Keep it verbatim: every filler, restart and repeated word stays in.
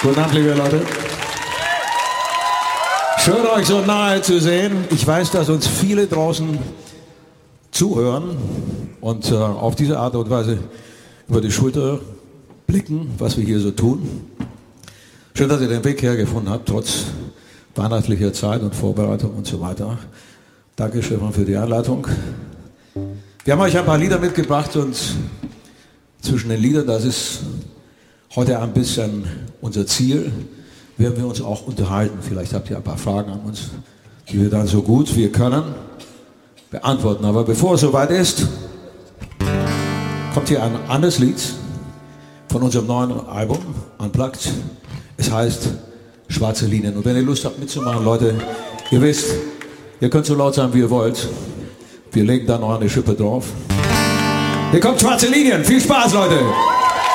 Guten Abend, liebe Leute. Schön, euch so nahe zu sehen. Ich weiß, dass uns viele draußen zuhören und äh, auf diese Art und Weise über die Schulter blicken, was wir hier so tun. Schön, dass ihr den Weg hergefunden habt, trotz weihnachtlicher Zeit und Vorbereitung und so weiter. Danke, Stefan, für die Einleitung. Wir haben euch ein paar Lieder mitgebracht und zwischen den Liedern, das ist heute ein bisschen unser Ziel, werden wir uns auch unterhalten. Vielleicht habt ihr ein paar Fragen an uns, die wir dann so gut wir können beantworten. Aber bevor es soweit ist, kommt hier ein anderes Lied von unserem neuen Album, Unplugged. Es heißt Schwarze Linien. Und wenn ihr Lust habt mitzumachen, Leute, ihr wisst, ihr könnt so laut sein, wie ihr wollt. Wir legen da noch eine Schippe drauf. Hier kommt Schwarze Linien. Viel Spaß, Leute!